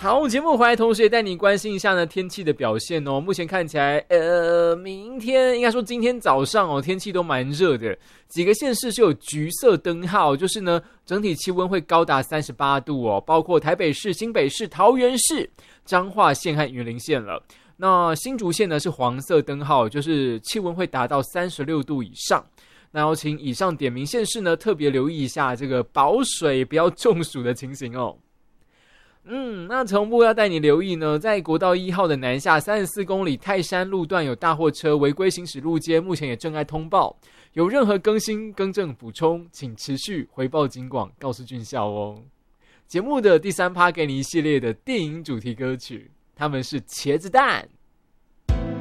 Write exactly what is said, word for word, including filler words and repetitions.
好，节目回来同时也带你关心一下呢天气的表现哦。目前看起来，呃，明天应该说今天早上哦，天气都蛮热的，几个县市是有橘色灯号，就是呢整体气温会高达三十八度哦，包括台北市、新北市、桃园市、彰化县和云林县了。那新竹县呢是黄色灯号，就是气温会达到三十六度以上。那要请以上点名县市呢特别留意一下这个保水不要中暑的情形哦。嗯，那同步要带你留意呢，在国道一号的南下三十四公里泰山路段有大货车违规行驶路肩，目前也正在通报。有任何更新、更正、补充，请持续回报警广，告诉军校哦。节目的第三趴给你一系列的电影主题歌曲，他们是茄子蛋。